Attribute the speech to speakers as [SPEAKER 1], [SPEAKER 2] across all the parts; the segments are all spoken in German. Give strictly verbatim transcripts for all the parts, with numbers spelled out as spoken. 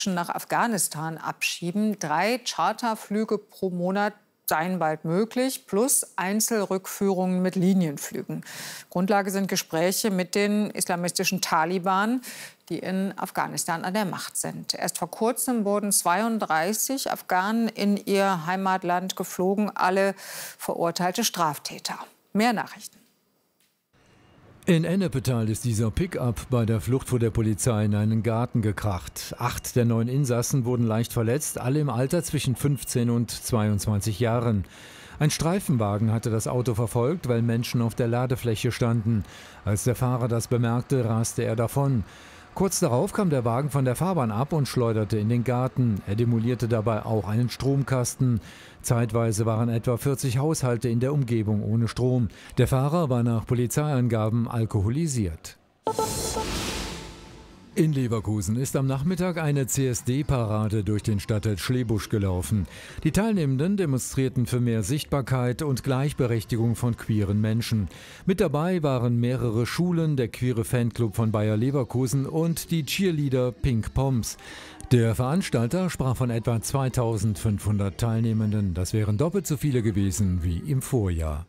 [SPEAKER 1] nach Afghanistan abschieben. Drei Charterflüge pro Monat seien bald möglich, plus Einzelrückführungen mit Linienflügen. Grundlage sind Gespräche mit den islamistischen Taliban, die in Afghanistan an der Macht sind. Erst vor kurzem wurden zweiunddreißig Afghanen in ihr Heimatland geflogen, alle verurteilte Straftäter. Mehr Nachrichten.
[SPEAKER 2] In Ennepetal ist dieser Pickup bei der Flucht vor der Polizei in einen Garten gekracht. Acht der neun Insassen wurden leicht verletzt, alle im Alter zwischen fünfzehn und zweiundzwanzig Jahren. Ein Streifenwagen hatte das Auto verfolgt, weil Menschen auf der Ladefläche standen. Als der Fahrer das bemerkte, raste er davon. Kurz darauf kam der Wagen von der Fahrbahn ab und schleuderte in den Garten. Er demolierte dabei auch einen Stromkasten. Zeitweise waren etwa vierzig Haushalte in der Umgebung ohne Strom. Der Fahrer war nach Polizeiangaben alkoholisiert. In Leverkusen ist am Nachmittag eine C S D-Parade durch den Stadtteil Schlebusch gelaufen. Die Teilnehmenden demonstrierten für mehr Sichtbarkeit und Gleichberechtigung von queeren Menschen. Mit dabei waren mehrere Schulen, der queere Fanclub von Bayer Leverkusen und die Cheerleader Pink Poms. Der Veranstalter sprach von etwa zweitausendfünfhundert Teilnehmenden. Das wären doppelt so viele gewesen wie im Vorjahr.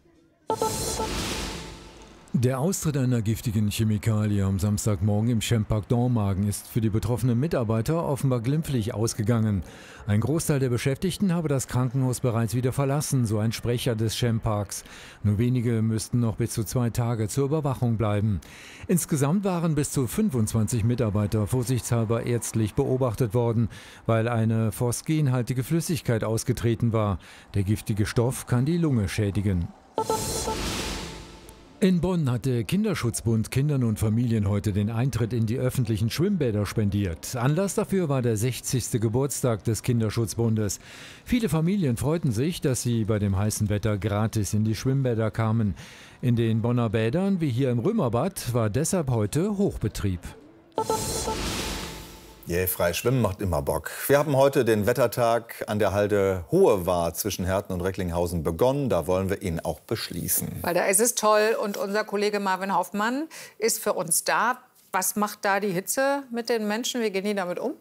[SPEAKER 2] Der Austritt einer giftigen Chemikalie am Samstagmorgen im Chempark Dormagen ist für die betroffenen Mitarbeiter offenbar glimpflich ausgegangen. Ein Großteil der Beschäftigten habe das Krankenhaus bereits wieder verlassen, so ein Sprecher des Chemparks. Nur wenige müssten noch bis zu zwei Tage zur Überwachung bleiben. Insgesamt waren bis zu fünfundzwanzig Mitarbeiter vorsichtshalber ärztlich beobachtet worden, weil eine phosgenhaltige Flüssigkeit ausgetreten war. Der giftige Stoff kann die Lunge schädigen. In Bonn hat der Kinderschutzbund Kindern und Familien heute den Eintritt in die öffentlichen Schwimmbäder spendiert. Anlass dafür war der sechzigste Geburtstag des Kinderschutzbundes. Viele Familien freuten sich, dass sie bei dem heißen Wetter gratis in die Schwimmbäder kamen. In den Bonner Bädern, wie hier im Römerbad, war deshalb heute Hochbetrieb.
[SPEAKER 3] Yeah, frei schwimmen macht immer Bock. Wir haben heute den Wettertag an der Halde Hohe Wart zwischen Herten und Recklinghausen begonnen. Da wollen wir ihn auch beschließen.
[SPEAKER 1] Weil da ist es toll und unser Kollege Marvin Hoffmann ist für uns da. Was macht da die Hitze mit den Menschen? Wie gehen die damit um?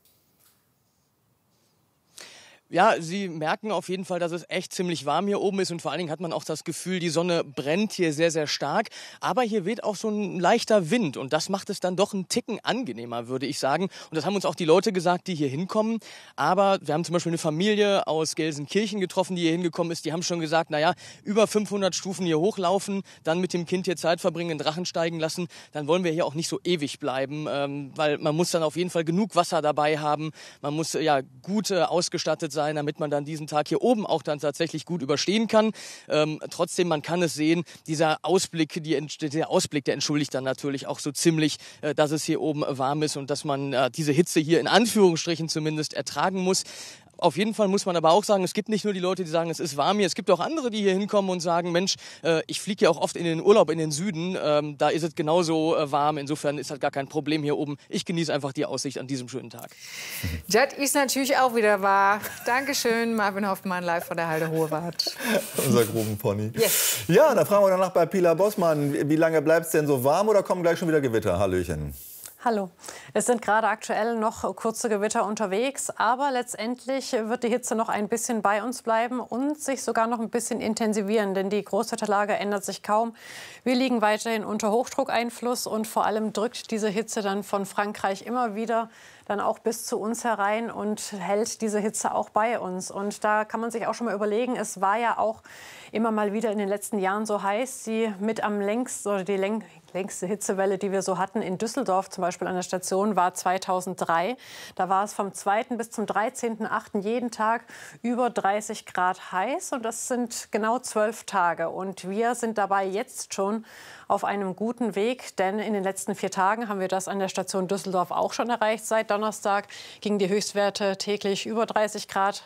[SPEAKER 4] Ja, Sie merken auf jeden Fall, dass es echt ziemlich warm hier oben ist und vor allen Dingen hat man auch das Gefühl, die Sonne brennt hier sehr, sehr stark. Aber hier weht auch so ein leichter Wind und das macht es dann doch einen Ticken angenehmer, würde ich sagen. Und das haben uns auch die Leute gesagt, die hier hinkommen. Aber wir haben zum Beispiel eine Familie aus Gelsenkirchen getroffen, die hier hingekommen ist. Die haben schon gesagt, naja, über fünfhundert Stufen hier hochlaufen, dann mit dem Kind hier Zeit verbringen, einen Drachen steigen lassen. Dann wollen wir hier auch nicht so ewig bleiben, ähm, weil man muss dann auf jeden Fall genug Wasser dabei haben. Man muss ja gut äh, ausgestattet sein, damit man dann diesen Tag hier oben auch dann tatsächlich gut überstehen kann. Ähm, trotzdem, man kann es sehen, dieser Ausblick, die, der Ausblick, der entschuldigt dann natürlich auch so ziemlich, äh, dass es hier oben warm ist und dass man äh, diese Hitze hier in Anführungsstrichen zumindest ertragen muss. Auf jeden Fall muss man aber auch sagen, es gibt nicht nur die Leute, die sagen, es ist warm hier. Es gibt auch andere, die hier hinkommen und sagen, Mensch, äh, ich fliege ja auch oft in den Urlaub in den Süden. Ähm, da ist es genauso äh, warm. Insofern ist das gar kein Problem hier oben. Ich genieße einfach die Aussicht an diesem schönen Tag.
[SPEAKER 1] Das ist natürlich auch wieder wahr. Dankeschön, Marvin Hoffmann, live von der Halde Hohe Wart.
[SPEAKER 3] Unser Grubenpony.
[SPEAKER 1] Yes.
[SPEAKER 3] Ja, da fragen wir danach bei Pila Bossmann. Wie lange bleibt es denn so warm oder kommen gleich schon wieder Gewitter? Hallöchen.
[SPEAKER 5] Hallo. Es sind gerade aktuell noch kurze Gewitter unterwegs, aber letztendlich wird die Hitze noch ein bisschen bei uns bleiben und sich sogar noch ein bisschen intensivieren, denn die Großwetterlage ändert sich kaum. Wir liegen weiterhin unter Hochdruckeinfluss und vor allem drückt diese Hitze dann von Frankreich immer wieder dann auch bis zu uns herein und hält diese Hitze auch bei uns. Und da kann man sich auch schon mal überlegen, es war ja auch immer mal wieder in den letzten Jahren so heiß, die mit am längsten oder die läng längste Hitzewelle, die wir so hatten in Düsseldorf zum Beispiel an der Station, war zweitausenddrei. Da war es vom zweiten bis zum dreizehnten achten jeden Tag über dreißig Grad heiß und das sind genau zwölf Tage. Und wir sind dabei jetzt schon auf einem guten Weg, denn in den letzten vier Tagen haben wir das an der Station Düsseldorf auch schon erreicht. Seit Donnerstag gingen die Höchstwerte täglich über dreißig Grad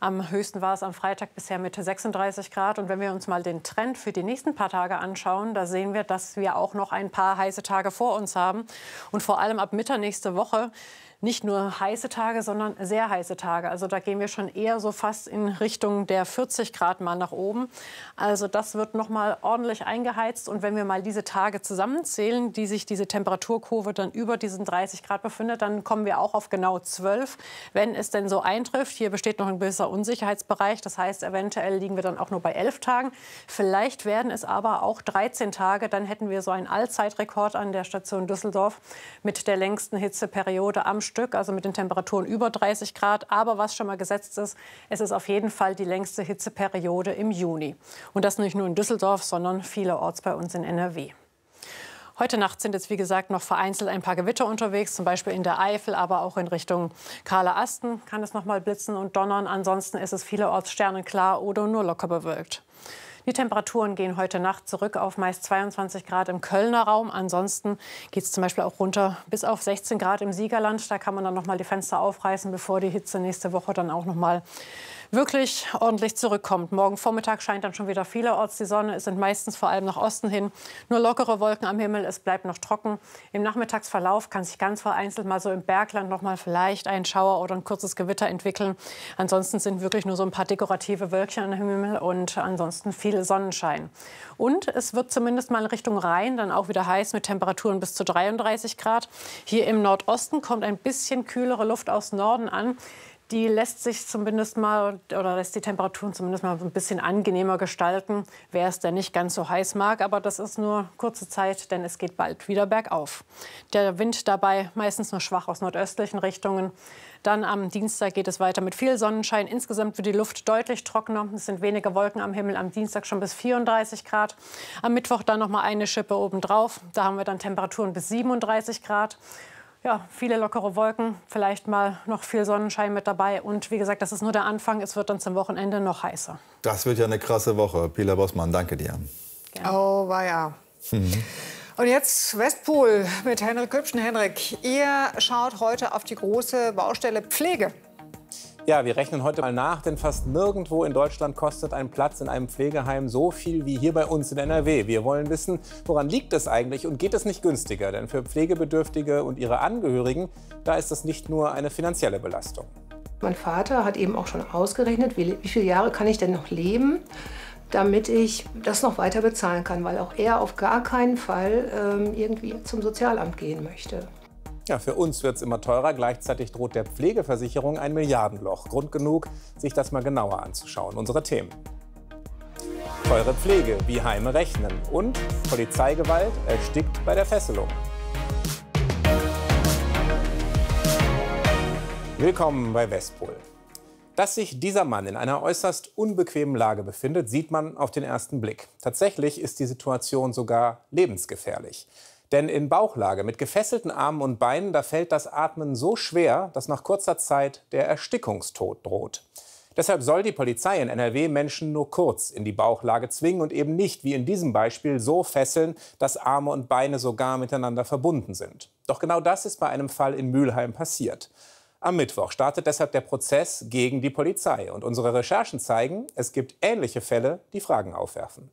[SPEAKER 5] Am höchsten war es am Freitag bisher mit sechsunddreißig Grad. Und wenn wir uns mal den Trend für die nächsten paar Tage anschauen, da sehen wir, dass wir auch noch ein paar heiße Tage vor uns haben. Und vor allem ab Mitte nächste Woche nicht nur heiße Tage, sondern sehr heiße Tage. Also da gehen wir schon eher so fast in Richtung der vierzig Grad mal nach oben. Also das wird noch mal ordentlich eingeheizt. Und wenn wir mal diese Tage zusammenzählen, die sich diese Temperaturkurve dann über diesen dreißig Grad befindet, dann kommen wir auch auf genau zwölf, wenn es denn so eintrifft. Hier besteht noch ein gewisser Unsicherheitsbereich. Das heißt, eventuell liegen wir dann auch nur bei elf Tagen. Vielleicht werden es aber auch dreizehn Tage. Dann hätten wir so einen Allzeitrekord an der Station Düsseldorf mit der längsten Hitzeperiode am Stück, also mit den Temperaturen über dreißig Grad. Aber was schon mal gesetzt ist, es ist auf jeden Fall die längste Hitzeperiode im Juni. Und das nicht nur in Düsseldorf, sondern vielerorts bei uns in N R W. Heute Nacht sind jetzt, wie gesagt, noch vereinzelt ein paar Gewitter unterwegs, zum Beispiel in der Eifel, aber auch in Richtung Kahler-Asten kann es noch mal blitzen und donnern. Ansonsten ist es vielerorts sternenklar oder nur locker bewölkt. Die Temperaturen gehen heute Nacht zurück auf meist zweiundzwanzig Grad im Kölner Raum. Ansonsten geht es zum Beispiel auch runter bis auf sechzehn Grad im Siegerland. Da kann man dann noch mal die Fenster aufreißen, bevor die Hitze nächste Woche dann auch noch mal wirklich ordentlich zurückkommt. Morgen Vormittag scheint dann schon wieder vielerorts die Sonne. Es sind meistens vor allem nach Osten hin nur lockere Wolken am Himmel. Es bleibt noch trocken. Im Nachmittagsverlauf kann sich ganz vereinzelt mal so im Bergland noch mal vielleicht ein Schauer oder ein kurzes Gewitter entwickeln. Ansonsten sind wirklich nur so ein paar dekorative Wölkchen am Himmel und ansonsten viel Sonnenschein. Und es wird zumindest mal in Richtung Rhein dann auch wieder heiß mit Temperaturen bis zu dreiunddreißig Grad. Hier im Nordosten kommt ein bisschen kühlere Luft aus Norden an. Die lässt sich zumindest mal oder lässt die Temperaturen zumindest mal ein bisschen angenehmer gestalten, wer es denn nicht ganz so heiß mag. Aber das ist nur kurze Zeit, denn es geht bald wieder bergauf. Der Wind dabei meistens nur schwach aus nordöstlichen Richtungen. Dann am Dienstag geht es weiter mit viel Sonnenschein. Insgesamt wird die Luft deutlich trockener. Es sind weniger Wolken am Himmel. Am Dienstag schon bis vierunddreißig Grad. Am Mittwoch dann noch mal eine Schippe obendrauf. Da haben wir dann Temperaturen bis siebenunddreißig Grad. Ja, viele lockere Wolken, vielleicht mal noch viel Sonnenschein mit dabei. Und wie gesagt, das ist nur der Anfang. Es wird dann zum Wochenende noch heißer.
[SPEAKER 3] Das wird ja eine krasse Woche. Pilar Bossmann, danke dir.
[SPEAKER 1] Gerne. Oh, war ja. Mhm. Und jetzt Westpol mit Henrik Kübschen. Henrik, ihr schaut heute auf die große Baustelle Pflege.
[SPEAKER 6] Ja, wir rechnen heute mal nach, denn fast nirgendwo in Deutschland kostet ein Platz in einem Pflegeheim so viel wie hier bei uns in N R W. Wir wollen wissen, woran liegt es eigentlich und geht es nicht günstiger? Denn für Pflegebedürftige und ihre Angehörigen, da ist das nicht nur eine finanzielle Belastung.
[SPEAKER 7] Mein Vater hat eben auch schon ausgerechnet, wie, wie viele Jahre kann ich denn noch leben, damit ich das noch weiter bezahlen kann, weil auch er auf gar keinen Fall ähm, irgendwie zum Sozialamt gehen möchte.
[SPEAKER 6] Ja, für uns wird es immer teurer. Gleichzeitig droht der Pflegeversicherung ein Milliardenloch. Grund genug, sich das mal genauer anzuschauen. Unsere Themen: teure Pflege, wie Heime rechnen und Polizeigewalt erstickt bei der Fesselung. Willkommen bei Westpol. Dass sich dieser Mann in einer äußerst unbequemen Lage befindet, sieht man auf den ersten Blick. Tatsächlich ist die Situation sogar lebensgefährlich. Denn in Bauchlage mit gefesselten Armen und Beinen, da fällt das Atmen so schwer, dass nach kurzer Zeit der Erstickungstod droht. Deshalb soll die Polizei in N R W Menschen nur kurz in die Bauchlage zwingen und eben nicht, wie in diesem Beispiel, so fesseln, dass Arme und Beine sogar miteinander verbunden sind. Doch genau das ist bei einem Fall in Mülheim passiert. Am Mittwoch startet deshalb der Prozess gegen die Polizei. Und unsere Recherchen zeigen, es gibt ähnliche Fälle, die Fragen aufwerfen.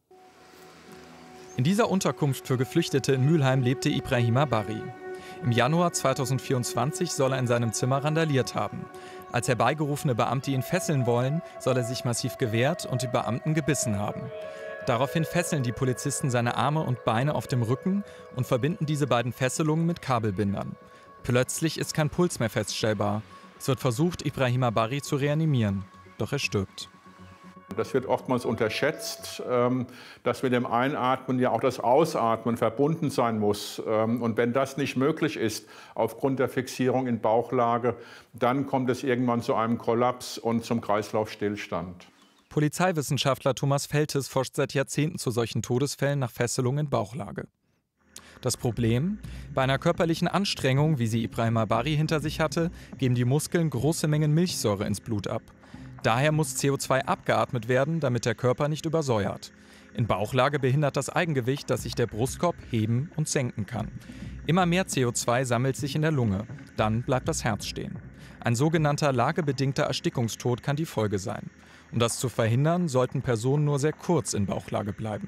[SPEAKER 8] In dieser Unterkunft für Geflüchtete in Mülheim lebte Ibrahima Barry. Im Januar zweitausendvierundzwanzig soll er in seinem Zimmer randaliert haben. Als herbeigerufene Beamte ihn fesseln wollen, soll er sich massiv gewehrt und die Beamten gebissen haben. Daraufhin fesseln die Polizisten seine Arme und Beine auf dem Rücken und verbinden diese beiden Fesselungen mit Kabelbindern. Plötzlich ist kein Puls mehr feststellbar. Es wird versucht, Ibrahima Barry zu reanimieren, doch er stirbt.
[SPEAKER 9] Das wird oftmals unterschätzt, dass mit dem Einatmen ja auch das Ausatmen verbunden sein muss. Und wenn das nicht möglich ist, aufgrund der Fixierung in Bauchlage, dann kommt es irgendwann zu einem Kollaps und zum Kreislaufstillstand.
[SPEAKER 8] Polizeiwissenschaftler Thomas Feltes forscht seit Jahrzehnten zu solchen Todesfällen nach Fesselung in Bauchlage. Das Problem? Bei einer körperlichen Anstrengung, wie sie Ibrahima Barry hinter sich hatte, geben die Muskeln große Mengen Milchsäure ins Blut ab. Daher muss C O zwei abgeatmet werden, damit der Körper nicht übersäuert. In Bauchlage behindert das Eigengewicht, dass sich der Brustkorb heben und senken kann. Immer mehr C O zwei sammelt sich in der Lunge, dann bleibt das Herz stehen. Ein sogenannter lagebedingter Erstickungstod kann die Folge sein. Um das zu verhindern, sollten Personen nur sehr kurz in Bauchlage bleiben.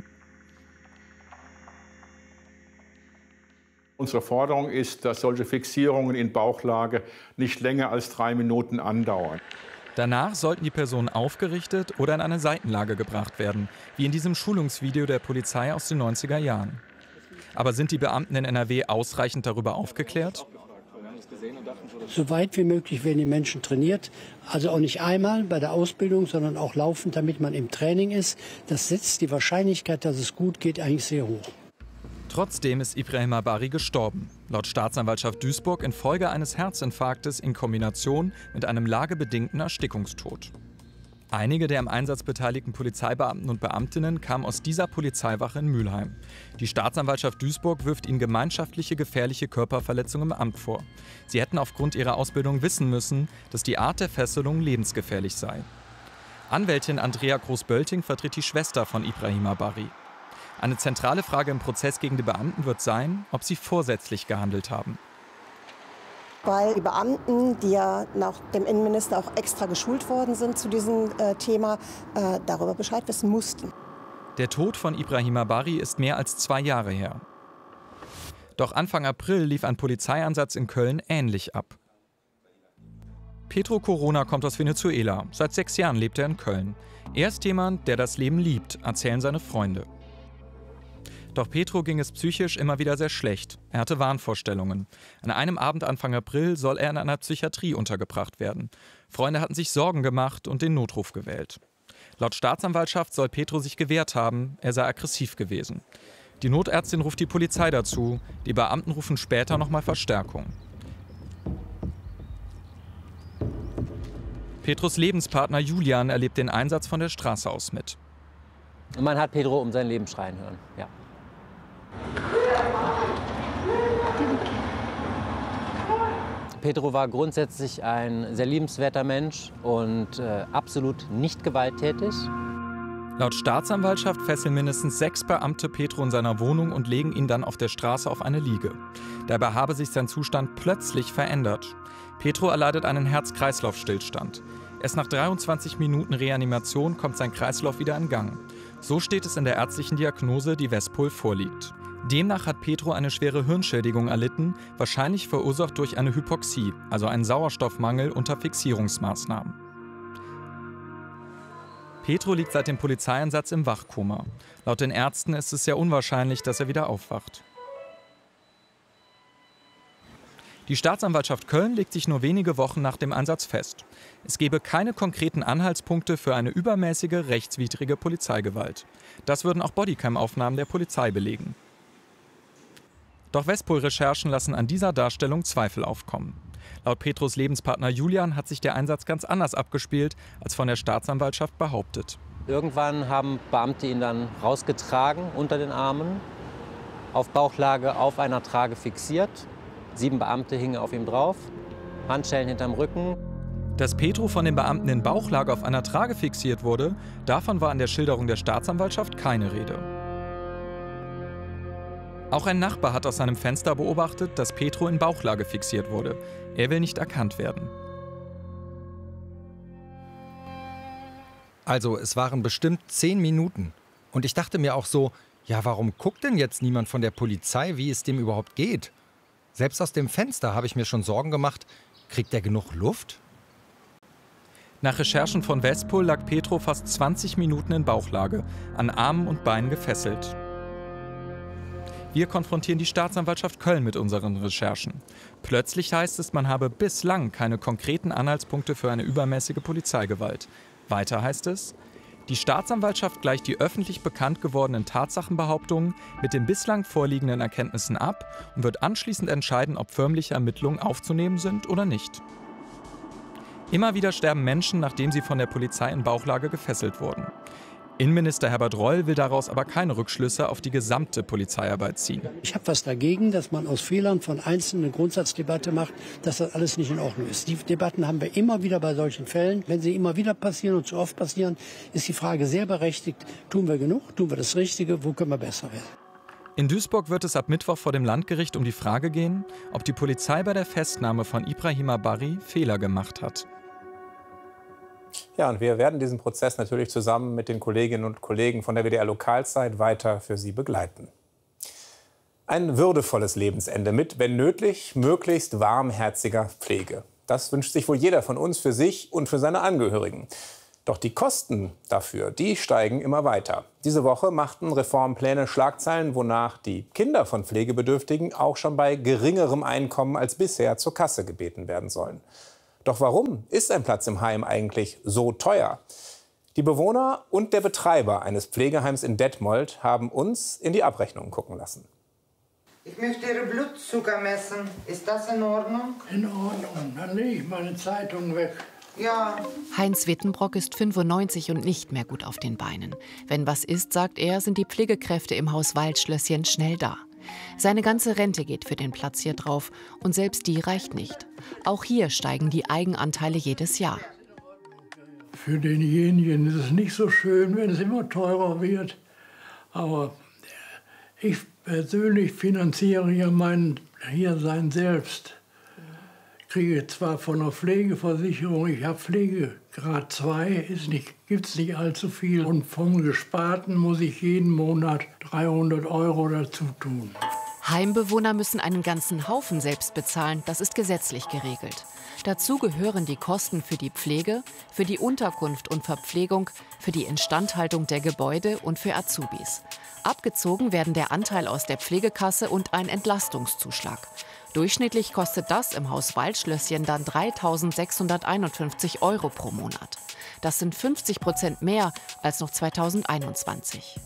[SPEAKER 9] Unsere Forderung ist, dass solche Fixierungen in Bauchlage nicht länger als drei Minuten andauern.
[SPEAKER 8] Danach sollten die Personen aufgerichtet oder in eine Seitenlage gebracht werden, wie in diesem Schulungsvideo der Polizei aus den neunziger Jahren. Aber sind die Beamten in N R W ausreichend darüber aufgeklärt?
[SPEAKER 10] So weit wie möglich werden die Menschen trainiert. Also auch nicht einmal bei der Ausbildung, sondern auch laufend, damit man im Training ist. Das setzt die Wahrscheinlichkeit, dass es gut geht, eigentlich sehr hoch.
[SPEAKER 8] Trotzdem ist Ibrahima Bari gestorben. Laut Staatsanwaltschaft Duisburg infolge eines Herzinfarktes in Kombination mit einem lagebedingten Erstickungstod. Einige der im Einsatz beteiligten Polizeibeamten und Beamtinnen kamen aus dieser Polizeiwache in Mülheim. Die Staatsanwaltschaft Duisburg wirft ihnen gemeinschaftliche gefährliche Körperverletzung im Amt vor. Sie hätten aufgrund ihrer Ausbildung wissen müssen, dass die Art der Fesselung lebensgefährlich sei. Anwältin Andrea Groß-Bölting vertritt die Schwester von Ibrahima Bari. Eine zentrale Frage im Prozess gegen die Beamten wird sein, ob sie vorsätzlich gehandelt haben.
[SPEAKER 11] Weil die Beamten, die ja nach dem Innenminister auch extra geschult worden sind zu diesem äh, Thema, äh, darüber Bescheid wissen mussten.
[SPEAKER 8] Der Tod von Ibrahima Bari ist mehr als zwei Jahre her. Doch Anfang April lief ein Polizeieinsatz in Köln ähnlich ab. Petro Corona kommt aus Venezuela. Seit sechs Jahren lebt er in Köln. Er ist jemand, der das Leben liebt, erzählen seine Freunde. Doch Petro ging es psychisch immer wieder sehr schlecht. Er hatte Wahnvorstellungen. An einem Abend Anfang April soll er in einer Psychiatrie untergebracht werden. Freunde hatten sich Sorgen gemacht und den Notruf gewählt. Laut Staatsanwaltschaft soll Petro sich gewehrt haben, er sei aggressiv gewesen. Die Notärztin ruft die Polizei dazu, die Beamten rufen später nochmal Verstärkung. Petros Lebenspartner Julian erlebt den Einsatz von der Straße aus mit.
[SPEAKER 12] Man hat Pedro um sein Leben schreien hören, ja. Pedro war grundsätzlich ein sehr liebenswerter Mensch und äh, absolut nicht gewalttätig.
[SPEAKER 8] Laut Staatsanwaltschaft fesseln mindestens sechs Beamte Petro in seiner Wohnung und legen ihn dann auf der Straße auf eine Liege. Dabei habe sich sein Zustand plötzlich verändert. Petro erleidet einen Herz-Kreislauf-Stillstand. Erst nach dreiundzwanzig Minuten Reanimation kommt sein Kreislauf wieder in Gang. So steht es in der ärztlichen Diagnose, die Vespol vorliegt. Demnach hat Petro eine schwere Hirnschädigung erlitten, wahrscheinlich verursacht durch eine Hypoxie, also einen Sauerstoffmangel unter Fixierungsmaßnahmen. Petro liegt seit dem Polizeieinsatz im Wachkoma. Laut den Ärzten ist es sehr unwahrscheinlich, dass er wieder aufwacht. Die Staatsanwaltschaft Köln legt sich nur wenige Wochen nach dem Einsatz fest. Es gebe keine konkreten Anhaltspunkte für eine übermäßige, rechtswidrige Polizeigewalt. Das würden auch Bodycam-Aufnahmen der Polizei belegen. Doch Vespol-Recherchen lassen an dieser Darstellung Zweifel aufkommen. Laut Petros Lebenspartner Julian hat sich der Einsatz ganz anders abgespielt, als von der Staatsanwaltschaft behauptet.
[SPEAKER 12] Irgendwann haben Beamte ihn dann rausgetragen unter den Armen, auf Bauchlage auf einer Trage fixiert. Sieben Beamte hingen auf ihm drauf, Handschellen hinterm Rücken.
[SPEAKER 8] Dass Petro von den Beamten in Bauchlage auf einer Trage fixiert wurde, davon war in der Schilderung der Staatsanwaltschaft keine Rede. Auch ein Nachbar hat aus seinem Fenster beobachtet, dass Petro in Bauchlage fixiert wurde. Er will nicht erkannt werden.
[SPEAKER 13] Also, es waren bestimmt zehn Minuten. Und ich dachte mir auch so, ja, warum guckt denn jetzt niemand von der Polizei, wie es dem überhaupt geht? Selbst aus dem Fenster habe ich mir schon Sorgen gemacht, kriegt er genug Luft?
[SPEAKER 8] Nach Recherchen von Vespol lag Petro fast zwanzig Minuten in Bauchlage, an Armen und Beinen gefesselt. Wir konfrontieren die Staatsanwaltschaft Köln mit unseren Recherchen. Plötzlich heißt es, man habe bislang keine konkreten Anhaltspunkte für eine übermäßige Polizeigewalt. Weiter heißt es, die Staatsanwaltschaft gleicht die öffentlich bekannt gewordenen Tatsachenbehauptungen mit den bislang vorliegenden Erkenntnissen ab und wird anschließend entscheiden, ob förmliche Ermittlungen aufzunehmen sind oder nicht. Immer wieder sterben Menschen, nachdem sie von der Polizei in Bauchlage gefesselt wurden. Innenminister Herbert Reul will daraus aber keine Rückschlüsse auf die gesamte Polizeiarbeit ziehen.
[SPEAKER 10] Ich habe was dagegen, dass man aus Fehlern von Einzelnen eine Grundsatzdebatte macht, dass das alles nicht in Ordnung ist. Die Debatten haben wir immer wieder bei solchen Fällen. Wenn sie immer wieder passieren und zu oft passieren, ist die Frage sehr berechtigt, tun wir genug, tun wir das Richtige, wo können wir besser werden?
[SPEAKER 8] In Duisburg wird es ab Mittwoch vor dem Landgericht um die Frage gehen, ob die Polizei bei der Festnahme von Ibrahima Barry Fehler gemacht hat.
[SPEAKER 6] Ja, und wir werden diesen Prozess natürlich zusammen mit den Kolleginnen und Kollegen von der W D R Lokalzeit weiter für Sie begleiten. Ein würdevolles Lebensende mit, wenn nötig, möglichst warmherziger Pflege. Das wünscht sich wohl jeder von uns für sich und für seine Angehörigen. Doch die Kosten dafür, die steigen immer weiter. Diese Woche machten Reformpläne Schlagzeilen, wonach die Kinder von Pflegebedürftigen auch schon bei geringerem Einkommen als bisher zur Kasse gebeten werden sollen. Doch warum ist ein Platz im Heim eigentlich so teuer? Die Bewohner und der Betreiber eines Pflegeheims in Detmold haben uns in die Abrechnung gucken lassen.
[SPEAKER 14] Ich möchte Ihre Blutzucker messen. Ist das in Ordnung?
[SPEAKER 10] In Ordnung. Dann lege ich meine Zeitung weg.
[SPEAKER 14] Ja.
[SPEAKER 15] Heinz Wittenbrock ist fünfundneunzig und nicht mehr gut auf den Beinen. Wenn was ist, sagt er, sind die Pflegekräfte im Haus Waldschlösschen schnell da. Seine ganze Rente geht für den Platz hier drauf und selbst die reicht nicht. Auch hier steigen die Eigenanteile jedes Jahr.
[SPEAKER 10] Für denjenigen ist es nicht so schön, wenn es immer teurer wird. Aber ich persönlich finanziere ja mein Hiersein selbst. Ich kriege zwar von der Pflegeversicherung, ich habe Pflegegrad zwei, gibt es nicht allzu viel. Und vom Gesparten muss ich jeden Monat dreihundert Euro dazu tun.
[SPEAKER 15] Heimbewohner müssen einen ganzen Haufen selbst bezahlen, das ist gesetzlich geregelt. Dazu gehören die Kosten für die Pflege, für die Unterkunft und Verpflegung, für die Instandhaltung der Gebäude und für Azubis. Abgezogen werden der Anteil aus der Pflegekasse und ein Entlastungszuschlag. Durchschnittlich kostet das im Haus Waldschlösschen dann dreitausendsechshunderteinundfünfzig Euro pro Monat. Das sind fünfzig Prozent mehr als noch zweitausendeinundzwanzig.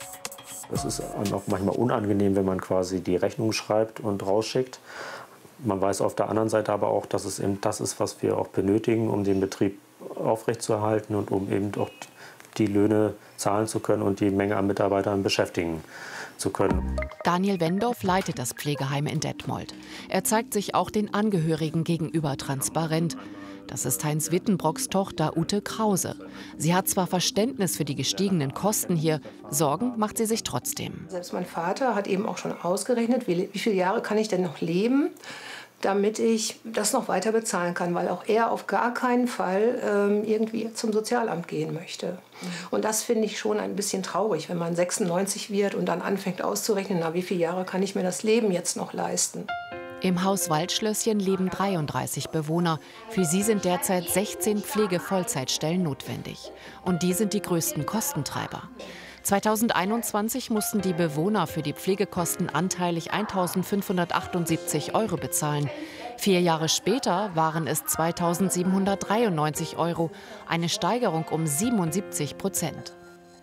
[SPEAKER 16] Es ist auch manchmal unangenehm, wenn man quasi die Rechnung schreibt und rausschickt. Man weiß auf der anderen Seite aber auch, dass es eben das ist, was wir auch benötigen, um den Betrieb aufrechtzuerhalten und um eben auch die Löhne zahlen zu können und die Menge an Mitarbeitern beschäftigen zu können.
[SPEAKER 15] Daniel Wendorf leitet das Pflegeheim in Detmold. Er zeigt sich auch den Angehörigen gegenüber transparent. Das ist Heinz Wittenbrocks Tochter Ute Krause. Sie hat zwar Verständnis für die gestiegenen Kosten hier, Sorgen macht sie sich trotzdem.
[SPEAKER 7] Selbst mein Vater hat eben auch schon ausgerechnet, wie, wie viele Jahre kann ich denn noch leben, damit ich das noch weiter bezahlen kann, weil auch er auf gar keinen Fall ähm, irgendwie zum Sozialamt gehen möchte. Und das finde ich schon ein bisschen traurig, wenn man sechsundneunzig wird und dann anfängt auszurechnen, na, wie viele Jahre kann ich mir das Leben jetzt noch leisten.
[SPEAKER 15] Im Haus Waldschlösschen leben dreiunddreißig Bewohner. Für sie sind derzeit sechzehn Pflege-Vollzeitstellen notwendig. Und die sind die größten Kostentreiber. zweitausendeinundzwanzig mussten die Bewohner für die Pflegekosten anteilig eintausendfünfhundertachtundsiebzig Euro bezahlen. Vier Jahre später waren es zweitausendsiebenhundertdreiundneunzig Euro, eine Steigerung um siebenundsiebzig Prozent.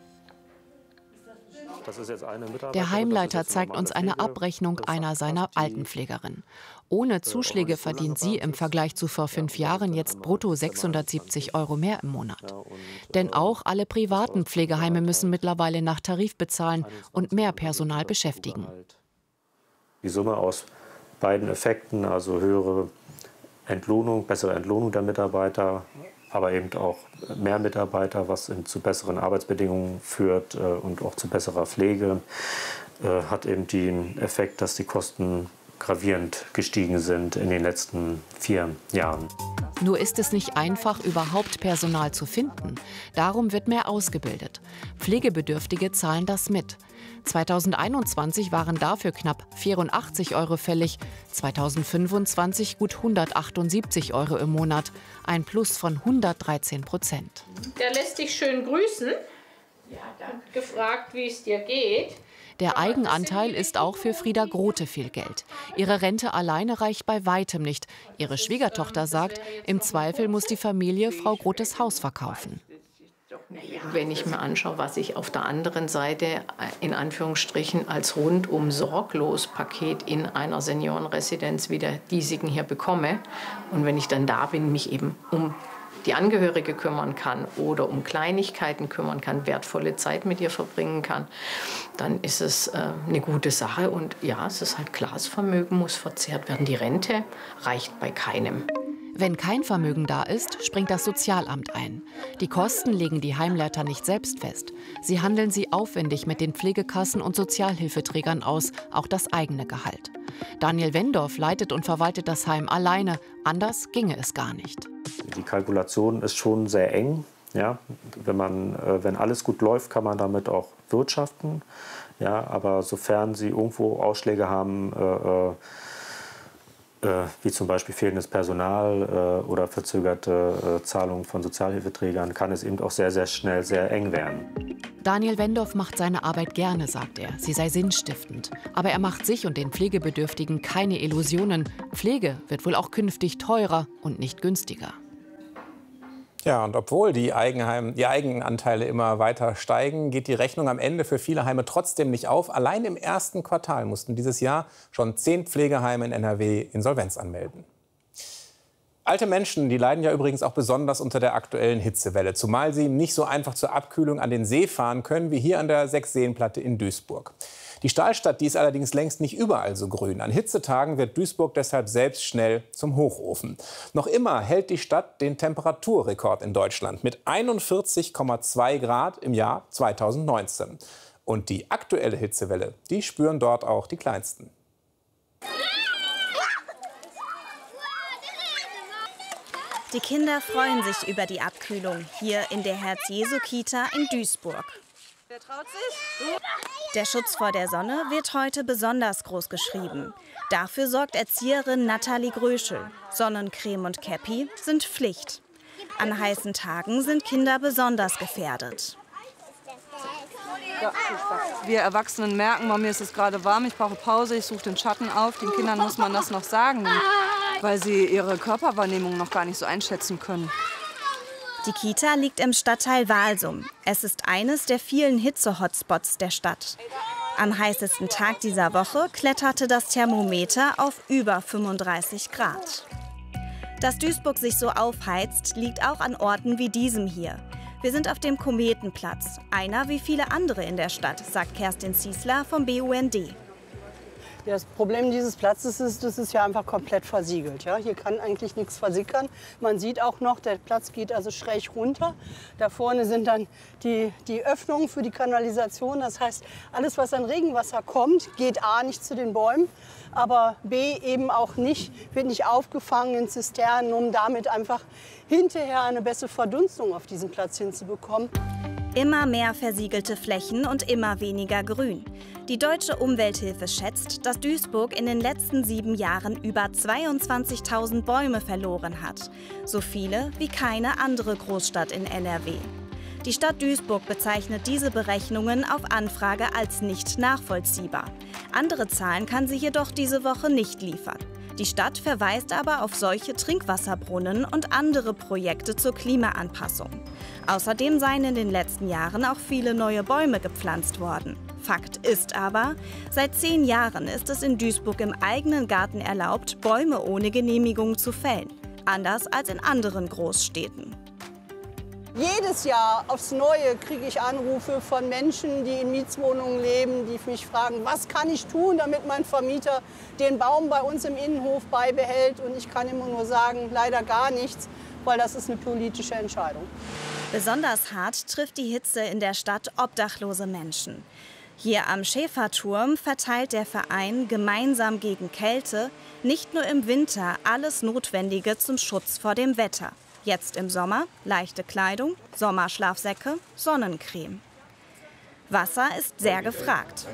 [SPEAKER 16] Das ist jetzt eine
[SPEAKER 15] Der Heimleiter zeigt uns eine Abrechnung einer seiner Altenpflegerinnen. Ohne Zuschläge verdient sie im Vergleich zu vor fünf Jahren jetzt brutto sechshundertsiebzig Euro mehr im Monat. Denn auch alle privaten Pflegeheime müssen mittlerweile nach Tarif bezahlen und mehr Personal beschäftigen.
[SPEAKER 16] Die Summe aus beiden Effekten, also höhere Entlohnung, bessere Entlohnung der Mitarbeiter, aber eben auch mehr Mitarbeiter, was zu besseren Arbeitsbedingungen führt äh, und auch zu besserer Pflege, äh, hat eben den Effekt, dass die Kosten gravierend gestiegen sind in den letzten vier Jahren.
[SPEAKER 15] Nur ist es nicht einfach, überhaupt Personal zu finden. Darum wird mehr ausgebildet. Pflegebedürftige zahlen das mit. zweitausendeinundzwanzig waren dafür knapp vierundachtzig Euro fällig, zweitausendfünfundzwanzig gut hundertachtundsiebzig Euro im Monat, ein Plus von hundertdreizehn Prozent.
[SPEAKER 17] Der lässt dich schön grüßen. Ja, danke. Gefragt, wie es dir geht.
[SPEAKER 15] Der Eigenanteil ist auch für Frieda Grote viel Geld. Ihre Rente alleine reicht bei weitem nicht. Ihre Schwiegertochter sagt, im Zweifel muss die Familie Frau Grotes Haus verkaufen.
[SPEAKER 18] Wenn ich mir anschaue, was ich auf der anderen Seite in Anführungsstrichen als rundum sorglos Paket in einer Seniorenresidenz wie der diesigen hier bekomme und wenn ich dann da bin, mich eben um die Angehörige kümmern kann oder um Kleinigkeiten kümmern kann, wertvolle Zeit mit ihr verbringen kann, dann ist es äh, eine gute Sache. Und ja, es ist halt klar, das Vermögen muss verzehrt werden. Die Rente reicht bei keinem.
[SPEAKER 15] Wenn kein Vermögen da ist, springt das Sozialamt ein. Die Kosten legen die Heimleiter nicht selbst fest. Sie handeln sie aufwendig mit den Pflegekassen und Sozialhilfeträgern aus, auch das eigene Gehalt. Daniel Wendorf leitet und verwaltet das Heim alleine. Anders ginge es gar nicht.
[SPEAKER 16] Die Kalkulation ist schon sehr eng. Ja, wenn, man, äh, wenn alles gut läuft, kann man damit auch wirtschaften. Ja, aber sofern Sie irgendwo Ausschläge haben, äh, äh, wie zum Beispiel fehlendes Personal äh, oder verzögerte äh, Zahlungen von Sozialhilfeträgern, kann es eben auch sehr, sehr schnell sehr eng werden.
[SPEAKER 15] Daniel Wendorf macht seine Arbeit gerne, sagt er. Sie sei sinnstiftend. Aber er macht sich und den Pflegebedürftigen keine Illusionen. Pflege wird wohl auch künftig teurer und nicht günstiger.
[SPEAKER 6] Ja, und obwohl die, Eigenheim, die Eigenanteile immer weiter steigen, geht die Rechnung am Ende für viele Heime trotzdem nicht auf. Allein im ersten Quartal mussten dieses Jahr schon zehn Pflegeheime in N R W Insolvenz anmelden. Alte Menschen, die leiden ja übrigens auch besonders unter der aktuellen Hitzewelle, zumal sie nicht so einfach zur Abkühlung an den See fahren können wie hier an der Sechsseenplatte in Duisburg. Die Stahlstadt, die ist allerdings längst nicht überall so grün. An Hitzetagen wird Duisburg deshalb selbst schnell zum Hochofen. Noch immer hält die Stadt den Temperaturrekord in Deutschland mit einundvierzig Komma zwei Grad im Jahr zweitausendneunzehn. Und die aktuelle Hitzewelle, die spüren dort auch die Kleinsten.
[SPEAKER 19] Die Kinder freuen sich über die Abkühlung hier in der Herz-Jesu-Kita in Duisburg. Wer traut sich? Der Schutz vor der Sonne wird heute besonders groß geschrieben. Dafür sorgt Erzieherin Nathalie Gröschel. Sonnencreme und Käppi sind Pflicht. An heißen Tagen sind Kinder besonders gefährdet.
[SPEAKER 20] Ja, wir Erwachsenen merken, bei mir ist es gerade warm, ich brauche Pause, ich suche den Schatten auf. Den Kindern muss man das noch sagen, weil sie ihre Körperwahrnehmung noch gar nicht so einschätzen können.
[SPEAKER 19] Die Kita liegt im Stadtteil Walsum. Es ist eines der vielen Hitze-Hotspots der Stadt. Am heißesten Tag dieser Woche kletterte das Thermometer auf über fünfunddreißig Grad. Dass Duisburg sich so aufheizt, liegt auch an Orten wie diesem hier. Wir sind auf dem Kometenplatz, einer wie viele andere in der Stadt, sagt Kerstin Ziesler vom B U N D.
[SPEAKER 21] Das Problem dieses Platzes ist, das ist ja einfach komplett versiegelt. Ja? Hier kann eigentlich nichts versickern. Man sieht auch noch, der Platz geht also schräg runter. Da vorne sind dann die, die Öffnungen für die Kanalisation. Das heißt, alles, was an Regenwasser kommt, geht A nicht zu den Bäumen, aber B eben auch nicht, wird nicht aufgefangen in Zisternen, um damit einfach hinterher eine bessere Verdunstung auf diesem Platz hinzubekommen.
[SPEAKER 19] Immer mehr versiegelte Flächen und immer weniger Grün. Die Deutsche Umwelthilfe schätzt, dass Duisburg in den letzten sieben Jahren über zweiundzwanzigtausend Bäume verloren hat. So viele wie keine andere Großstadt in N R W. Die Stadt Duisburg bezeichnet diese Berechnungen auf Anfrage als nicht nachvollziehbar. Andere Zahlen kann sie jedoch diese Woche nicht liefern. Die Stadt verweist aber auf solche Trinkwasserbrunnen und andere Projekte zur Klimaanpassung. Außerdem seien in den letzten Jahren auch viele neue Bäume gepflanzt worden. Fakt ist aber, seit zehn Jahren ist es in Duisburg im eigenen Garten erlaubt, Bäume ohne Genehmigung zu fällen. Anders als in anderen Großstädten.
[SPEAKER 21] Jedes Jahr aufs Neue kriege ich Anrufe von Menschen, die in Mietswohnungen leben, die mich fragen, was kann ich tun, damit mein Vermieter den Baum bei uns im Innenhof beibehält. Und ich kann immer nur sagen, leider gar nichts, weil das ist eine politische Entscheidung.
[SPEAKER 19] Besonders hart trifft die Hitze in der Stadt obdachlose Menschen. Hier am Schäferturm verteilt der Verein gemeinsam gegen Kälte nicht nur im Winter alles Notwendige zum Schutz vor dem Wetter. Jetzt im Sommer leichte Kleidung, Sommerschlafsäcke, Sonnencreme. Wasser ist sehr gefragt.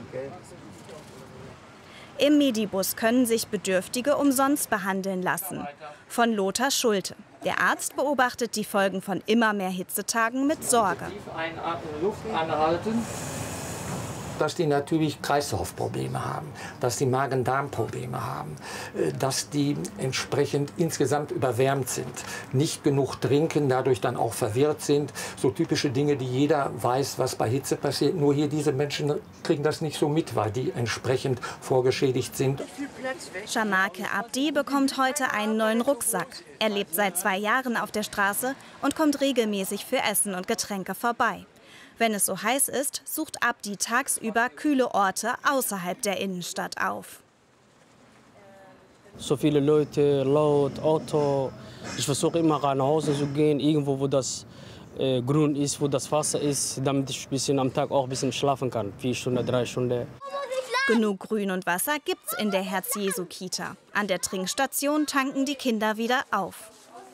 [SPEAKER 19] Im Medibus können sich Bedürftige umsonst behandeln lassen. Von Lothar Schulte. Der Arzt beobachtet die Folgen von immer mehr Hitzetagen mit Sorge.
[SPEAKER 22] Tief einatmen, Luft anhalten. Dass die natürlich Kreislaufprobleme haben, dass die Magen-Darm-Probleme haben, dass die entsprechend insgesamt überwärmt sind, nicht genug trinken, dadurch dann auch verwirrt sind. So typische Dinge, die jeder weiß, was bei Hitze passiert. Nur hier diese Menschen kriegen das nicht so mit, weil die entsprechend vorgeschädigt sind.
[SPEAKER 19] Shamake Abdi bekommt heute einen neuen Rucksack. Er lebt seit zwei Jahren auf der Straße und kommt regelmäßig für Essen und Getränke vorbei. Wenn es so heiß ist, sucht Abdi tagsüber kühle Orte außerhalb der Innenstadt auf.
[SPEAKER 23] So viele Leute, laut, Auto,
[SPEAKER 2] Ich versuche immer nach Hause zu gehen, irgendwo, wo das äh, grün ist, wo das Wasser ist, damit ich ein bisschen am Tag auch ein bisschen schlafen kann. Vier Stunden, drei Stunden.
[SPEAKER 19] Genug Grün und Wasser gibt's in der Herz-Jesu-Kita. An der Trinkstation tanken die Kinder wieder auf.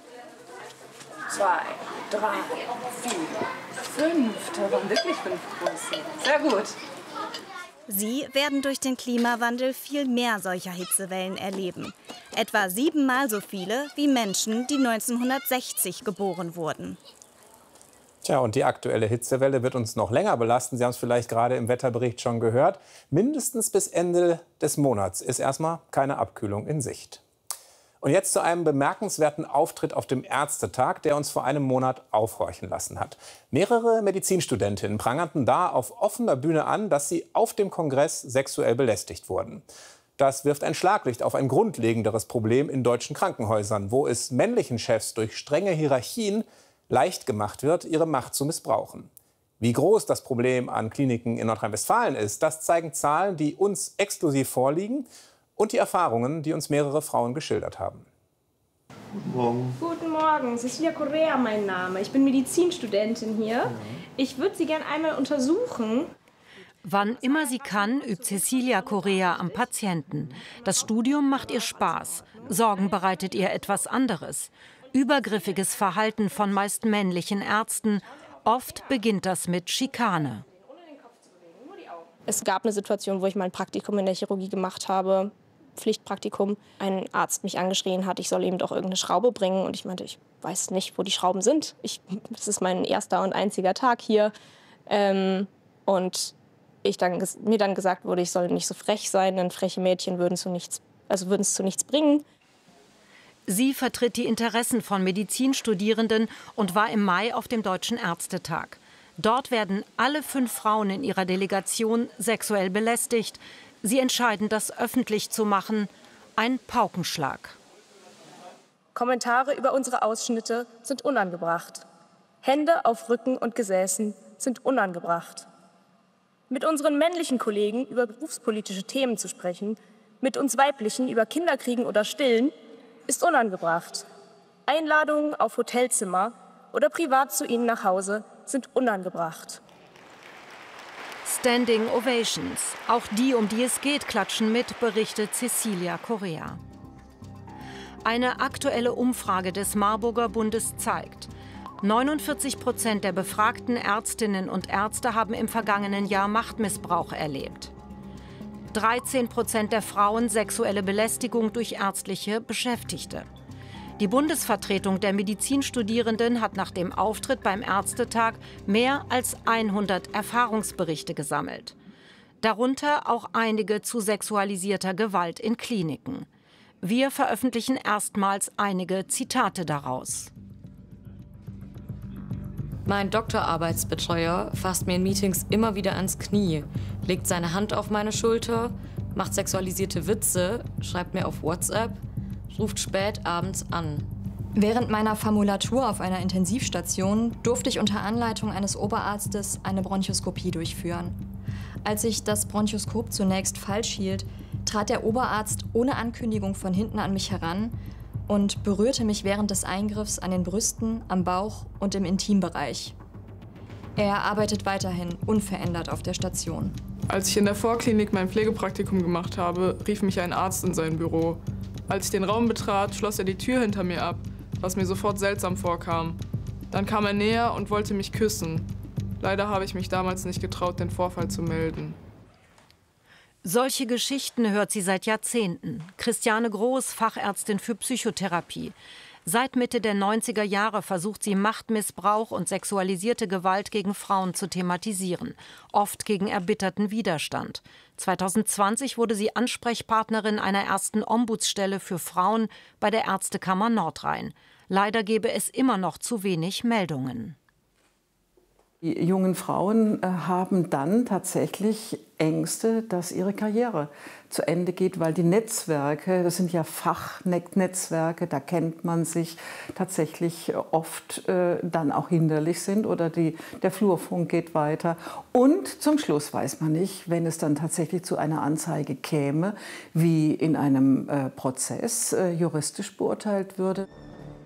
[SPEAKER 20] Zwei, drei, vier, fünf. Da waren wirklich fünf Großen. Sehr gut.
[SPEAKER 19] Sie werden durch den Klimawandel viel mehr solcher Hitzewellen erleben. Etwa siebenmal so viele wie Menschen, die neunzehnhundertsechzig geboren wurden.
[SPEAKER 6] Tja, und die aktuelle Hitzewelle wird uns noch länger belasten. Sie haben es vielleicht gerade im Wetterbericht schon gehört. Mindestens bis Ende des Monats ist erstmal keine Abkühlung in Sicht. Und jetzt zu einem bemerkenswerten Auftritt auf dem Ärztetag, der uns vor einem Monat aufhorchen lassen hat. Mehrere Medizinstudentinnen prangerten da auf offener Bühne an, dass sie auf dem Kongress sexuell belästigt wurden. Das wirft ein Schlaglicht auf ein grundlegenderes Problem in deutschen Krankenhäusern, wo es männlichen Chefs durch strenge Hierarchien leicht gemacht wird, ihre Macht zu missbrauchen. Wie groß das Problem an Kliniken in Nordrhein-Westfalen ist, das zeigen Zahlen, die uns exklusiv vorliegen, und die Erfahrungen, die uns mehrere Frauen geschildert haben.
[SPEAKER 4] Guten Morgen. Guten Morgen, Cecilia Correa mein Name. Ich bin Medizinstudentin hier. Ich würde Sie gerne einmal untersuchen.
[SPEAKER 23] Wann immer sie kann, übt Cecilia Correa am Patienten. Das Studium macht ihr Spaß. Sorgen bereitet ihr etwas anderes. Übergriffiges Verhalten von meist männlichen Ärzten. Oft beginnt das mit Schikane.
[SPEAKER 4] Es gab eine Situation, wo ich mein Praktikum in der Chirurgie gemacht habe. Pflichtpraktikum. Ein Arzt mich angeschrien hat, ich soll ihm doch irgendeine Schraube bringen. Und ich meinte, ich weiß nicht, wo die Schrauben sind. Ich, das ist mein erster und einziger Tag hier. Ähm, und ich dann, mir dann gesagt wurde, ich soll nicht so frech sein, denn freche Mädchen würden zu nichts, also würden es zu nichts bringen.
[SPEAKER 23] Sie vertritt die Interessen von Medizinstudierenden und war im Mai auf dem Deutschen Ärztetag. Dort werden alle fünf Frauen in ihrer Delegation sexuell belästigt. Sie entscheiden, das öffentlich zu machen. Ein Paukenschlag.
[SPEAKER 4] Kommentare über unsere Ausschnitte sind unangebracht. Hände auf Rücken und Gesäßen sind unangebracht. Mit unseren männlichen Kollegen über berufspolitische Themen zu sprechen, mit uns weiblichen über Kinderkriegen oder Stillen, ist unangebracht. Einladungen auf Hotelzimmer oder privat zu ihnen nach Hause sind unangebracht.
[SPEAKER 23] Standing Ovations. Auch die, um die es geht, klatschen mit, berichtet Cecilia Correa. Eine aktuelle Umfrage des Marburger Bundes zeigt, neunundvierzig Prozent der befragten Ärztinnen und Ärzte haben im vergangenen Jahr Machtmissbrauch erlebt. dreizehn Prozent der Frauen sexuelle Belästigung durch ärztliche Beschäftigte. Die Bundesvertretung der Medizinstudierenden hat nach dem Auftritt beim Ärztetag mehr als hundert Erfahrungsberichte gesammelt. Darunter auch einige zu sexualisierter Gewalt in Kliniken. Wir veröffentlichen erstmals einige Zitate daraus.
[SPEAKER 24] Mein Doktorarbeitsbetreuer fasst mir in Meetings immer wieder ans Knie, legt seine Hand auf meine Schulter, macht sexualisierte Witze, schreibt mir auf WhatsApp, ruft spät abends an.
[SPEAKER 25] Während meiner Formulatur auf einer Intensivstation durfte ich unter Anleitung eines Oberarztes eine Bronchoskopie durchführen. Als ich das Bronchoskop zunächst falsch hielt, trat der Oberarzt ohne Ankündigung von hinten an mich heran und berührte mich während des Eingriffs an den Brüsten, am Bauch und im Intimbereich. Er arbeitet weiterhin unverändert auf der Station.
[SPEAKER 26] Als ich in der Vorklinik mein Pflegepraktikum gemacht habe, rief mich ein Arzt in sein Büro. Als ich den Raum betrat, schloss er die Tür hinter mir ab, was mir sofort seltsam vorkam. Dann kam er näher und wollte mich küssen. Leider habe ich mich damals nicht getraut, den Vorfall zu melden.
[SPEAKER 23] Solche Geschichten hört sie seit Jahrzehnten. Christiane Groß, Fachärztin für Psychotherapie. Seit Mitte der neunziger Jahre versucht sie, Machtmissbrauch und sexualisierte Gewalt gegen Frauen zu thematisieren, oft gegen erbitterten Widerstand. zweitausendzwanzig wurde sie Ansprechpartnerin einer ersten Ombudsstelle für Frauen bei der Ärztekammer Nordrhein. Leider gebe es immer noch zu wenig Meldungen.
[SPEAKER 27] Die jungen Frauen äh, haben dann tatsächlich Ängste, dass ihre Karriere zu Ende geht, weil die Netzwerke, das sind ja Fachnetzwerke, da kennt man sich, tatsächlich oft äh, dann auch hinderlich sind oder die, der Flurfunk geht weiter. Und zum Schluss weiß man nicht, wenn es dann tatsächlich zu einer Anzeige käme, wie in einem äh, Prozess äh, juristisch beurteilt würde.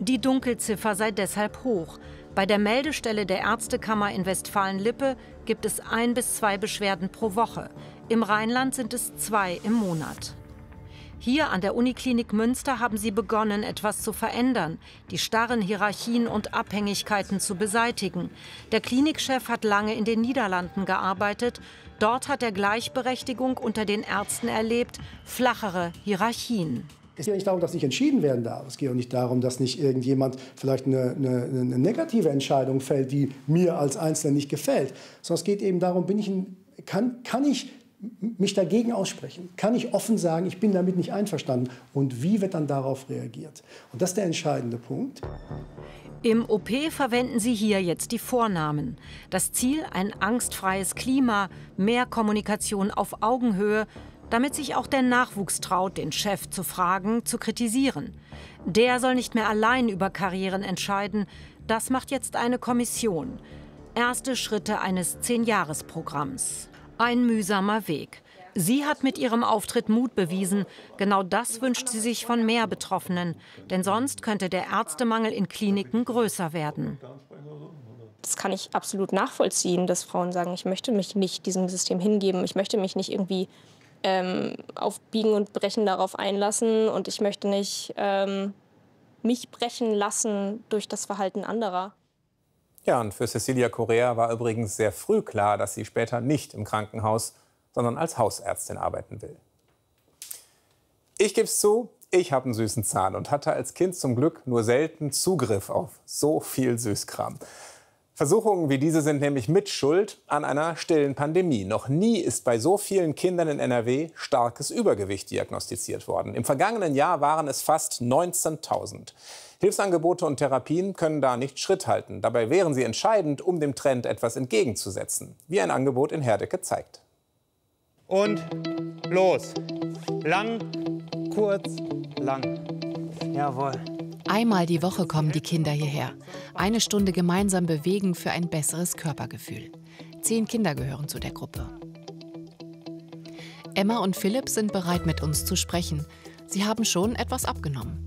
[SPEAKER 23] Die Dunkelziffer sei deshalb hoch. Bei der Meldestelle der Ärztekammer in Westfalen-Lippe gibt es ein bis zwei Beschwerden pro Woche. Im Rheinland sind es zwei im Monat. Hier an der Uniklinik Münster haben sie begonnen, etwas zu verändern, die starren Hierarchien und Abhängigkeiten zu beseitigen. Der Klinikchef hat lange in den Niederlanden gearbeitet. Dort hat er Gleichberechtigung unter den Ärzten erlebt, flachere Hierarchien.
[SPEAKER 1] Es geht nicht darum, dass nicht entschieden werden darf. Es geht auch nicht darum, dass nicht irgendjemand vielleicht eine, eine, eine negative Entscheidung fällt, die mir als Einzelner nicht gefällt. Sondern es geht eben darum, bin ich ein, kann, kann ich mich dagegen aussprechen? Kann ich offen sagen, ich bin damit nicht einverstanden? Und wie wird dann darauf reagiert? Und das ist der entscheidende Punkt.
[SPEAKER 23] Im O P verwenden sie hier jetzt die Vornamen. Das Ziel, ein angstfreies Klima, mehr Kommunikation auf Augenhöhe, damit sich auch der Nachwuchs traut, den Chef zu fragen, zu kritisieren. Der soll nicht mehr allein über Karrieren entscheiden. Das macht jetzt eine Kommission. Erste Schritte eines Zehn-Jahres-Programms. Ein mühsamer Weg. Sie hat mit ihrem Auftritt Mut bewiesen. Genau das wünscht sie sich von mehr Betroffenen. Denn sonst könnte der Ärztemangel in Kliniken größer werden.
[SPEAKER 4] Das kann ich absolut nachvollziehen, dass Frauen sagen, ich möchte mich nicht diesem System hingeben. Ich möchte mich nicht irgendwie ähm, auf Biegen und Brechen darauf einlassen. Und ich möchte nicht ähm, mich brechen lassen durch das Verhalten anderer.
[SPEAKER 6] Ja, und für Cecilia Correa war übrigens sehr früh klar, dass sie später nicht im Krankenhaus, sondern als Hausärztin arbeiten will. Ich gebe es zu, ich habe einen süßen Zahn und hatte als Kind zum Glück nur selten Zugriff auf so viel Süßkram. Versuchungen wie diese sind nämlich Mitschuld an einer stillen Pandemie. Noch nie ist bei so vielen Kindern in N R W starkes Übergewicht diagnostiziert worden. Im vergangenen Jahr waren es fast neunzehntausend. Hilfsangebote und Therapien können da nicht Schritt halten. Dabei wären sie entscheidend, um dem Trend etwas entgegenzusetzen, wie ein Angebot in Herdecke zeigt.
[SPEAKER 3] Und los. Lang, kurz, lang. Jawohl.
[SPEAKER 15] Einmal die Woche kommen die Kinder hierher. Eine Stunde gemeinsam bewegen für ein besseres Körpergefühl. Zehn Kinder gehören zu der Gruppe. Emma und Philipp sind bereit, mit uns zu sprechen. Sie haben schon etwas abgenommen.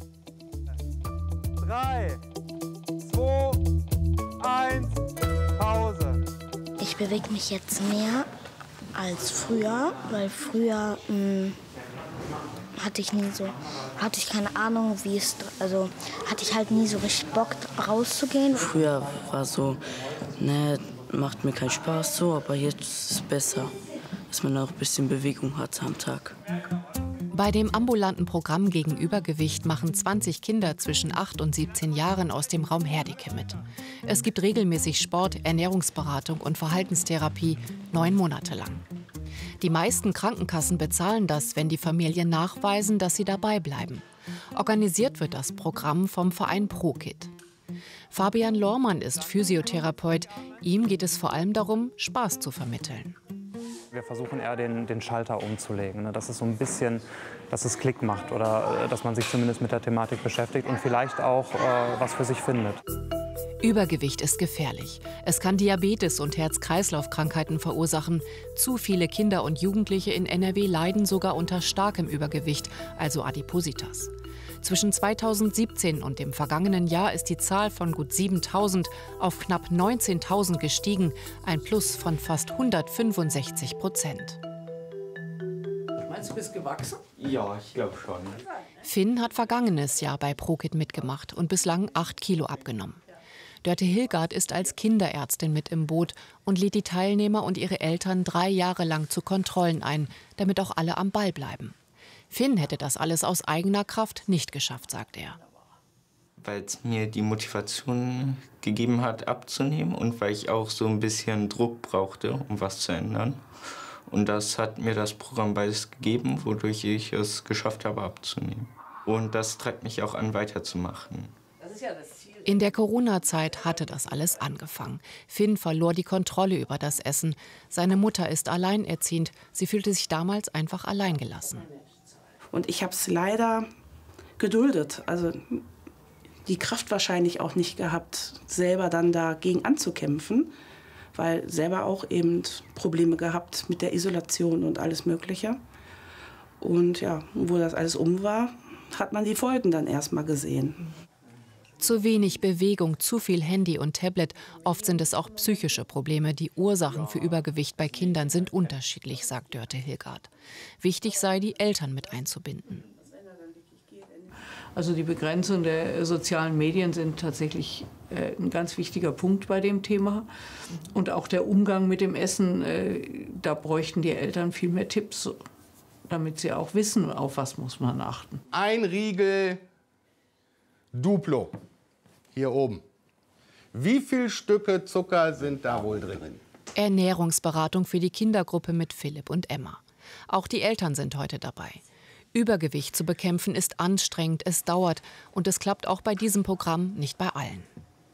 [SPEAKER 3] Drei, zwei, eins, Pause.
[SPEAKER 5] Ich bewege mich jetzt mehr als früher, weil früher mh, hatte ich nie so, hatte ich keine Ahnung, wie es, also hatte ich halt nie so richtig Bock rauszugehen.
[SPEAKER 9] Früher war so, ne, macht mir keinen Spaß so, aber jetzt ist es besser, dass man auch ein bisschen Bewegung hat am Tag.
[SPEAKER 15] Bei dem ambulanten Programm gegen Übergewicht machen zwanzig Kinder zwischen acht und siebzehn Jahren aus dem Raum Herdecke mit. Es gibt regelmäßig Sport, Ernährungsberatung und Verhaltenstherapie, neun Monate lang. Die meisten Krankenkassen bezahlen das, wenn die Familien nachweisen, dass sie dabei bleiben. Organisiert wird das Programm vom Verein ProKit. Fabian Lohrmann ist Physiotherapeut. Ihm geht es vor allem darum, Spaß zu vermitteln.
[SPEAKER 11] Wir versuchen eher den, den Schalter umzulegen, ne? Dass es so ein bisschen, dass es Klick macht oder äh, dass man sich zumindest mit der Thematik beschäftigt und vielleicht auch äh, was für sich findet.
[SPEAKER 15] Übergewicht ist gefährlich. Es kann Diabetes und Herz-Kreislauf-Krankheiten verursachen. Zu viele Kinder und Jugendliche in N R W leiden sogar unter starkem Übergewicht, also Adipositas. Zwischen zweitausendsiebzehn und dem vergangenen Jahr ist die Zahl von gut siebentausend auf knapp neunzehntausend gestiegen, ein Plus von fast hundertfünfundsechzig Prozent.
[SPEAKER 10] Meinst du, bist gewachsen?
[SPEAKER 11] Ja, ich glaube schon.
[SPEAKER 15] Finn hat vergangenes Jahr bei ProKit mitgemacht und bislang acht Kilo abgenommen. Dörte Hilgard ist als Kinderärztin mit im Boot und lädt die Teilnehmer und ihre Eltern drei Jahre lang zu Kontrollen ein, damit auch alle am Ball bleiben. Finn hätte das alles aus eigener Kraft nicht geschafft, sagt er.
[SPEAKER 12] Weil es mir die Motivation gegeben hat, abzunehmen und weil ich auch so ein bisschen Druck brauchte, um was zu ändern. Und das hat mir das Programm beides gegeben, wodurch ich es geschafft habe, abzunehmen. Und das treibt mich auch an, weiterzumachen.
[SPEAKER 10] Das ist ja das Ziel.
[SPEAKER 15] In der Corona-Zeit hatte das alles angefangen. Finn verlor die Kontrolle über das Essen. Seine Mutter ist alleinerziehend. Sie fühlte sich damals einfach alleingelassen.
[SPEAKER 13] Und ich habe es leider geduldet, also die Kraft wahrscheinlich auch nicht gehabt, selber dann dagegen anzukämpfen, weil selber auch eben Probleme gehabt mit der Isolation und alles Mögliche. Und ja, wo das alles um war, hat man die Folgen dann erst mal gesehen.
[SPEAKER 15] Zu wenig Bewegung, zu viel Handy und Tablet. Oft sind es auch psychische Probleme. Die Ursachen für Übergewicht bei Kindern sind unterschiedlich, sagt Dörte Hilgard. Wichtig sei, die Eltern mit einzubinden.
[SPEAKER 7] Also die Begrenzung der sozialen Medien sind tatsächlich äh, ein ganz wichtiger Punkt bei dem Thema. Und auch der Umgang mit dem Essen, äh, da bräuchten die Eltern viel mehr Tipps, damit sie auch wissen, auf was muss man achten.
[SPEAKER 8] Ein Riegel Duplo, hier oben. Wie viele Stücke Zucker sind da wohl drin?
[SPEAKER 15] Ernährungsberatung für die Kindergruppe mit Philipp und Emma. Auch die Eltern sind heute dabei. Übergewicht zu bekämpfen ist anstrengend, es dauert und es klappt auch bei diesem Programm nicht bei allen.